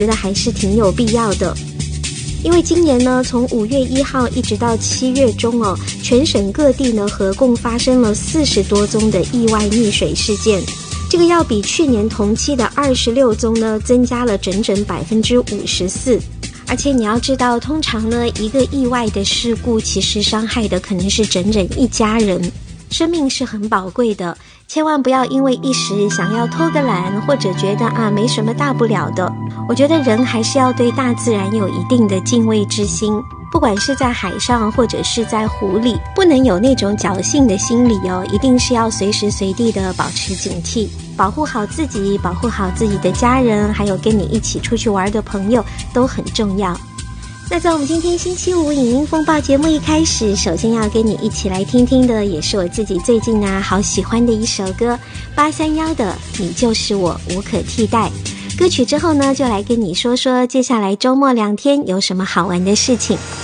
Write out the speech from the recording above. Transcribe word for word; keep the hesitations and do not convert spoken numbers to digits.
觉得还是挺有必要的。因为今年呢，从五月一号一直到七月中哦，全省各地呢合共发生了四十多宗的意外溺水事件，这个要比去年同期的二十六宗呢增加了整整百分之五十四。而且你要知道，通常呢一个意外的事故，其实伤害的可能是整整一家人，生命是很宝贵的，千万不要因为一时想要偷个懒，或者觉得啊没什么大不了的。我觉得人还是要对大自然有一定的敬畏之心，不管是在海上或者是在湖里，不能有那种侥幸的心理哦，一定是要随时随地的保持警惕，保护好自己，保护好自己的家人，还有跟你一起出去玩的朋友都很重要。那在我们今天星期五影音风暴节目一开始，首先要跟你一起来听听的，也是我自己最近啊好喜欢的一首歌，八三夭的你就是我无可替代。歌曲之后呢，就来跟你说说接下来周末两天有什么好玩的事情。